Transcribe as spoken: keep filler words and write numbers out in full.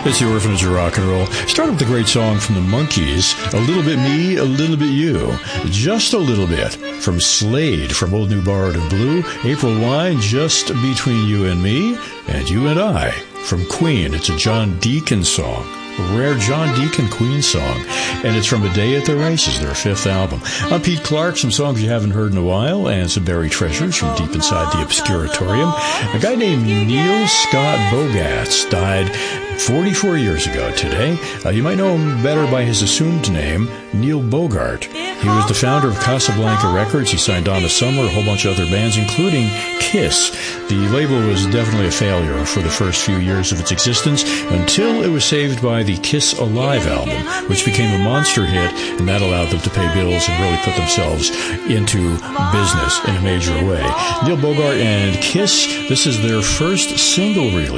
It's the Orphanage of Rock and Roll. Start with a great song from the Monkees, A Little Bit Me, A Little Bit You. Just a Little Bit from Slade, from Old New Barred and Blue. April Wine, Just Between You and Me, and You and I from Queen. It's a John Deacon song. A rare John Deacon Queen song, and it's from A Day at the Races, their fifth album. I'm Pete Clark, some songs you haven't heard in a while, and some buried treasures from deep inside the Obscuratorium. A guy named Neil Scott Bogatz died forty-four years ago today. Uh, you might know him better by his assumed name, Neil Bogart. He was the founder of Casablanca Records. He signed Donna Summer, a whole bunch of other bands, including Kiss. The label was definitely a failure for the first few years of its existence until it was saved by the Kiss Alive album, which became a monster hit, and that allowed them to pay bills and really put themselves into business in a major way. Neil Bogart and Kiss, this is their first single release.